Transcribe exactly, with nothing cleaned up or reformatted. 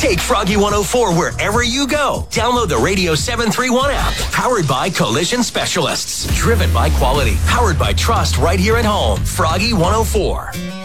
Take Froggy one oh four wherever you go. Download the Radio seven thirty-one app. Powered by Collision Specialists. Driven by quality. Powered by trust right here at home. Froggy one oh four.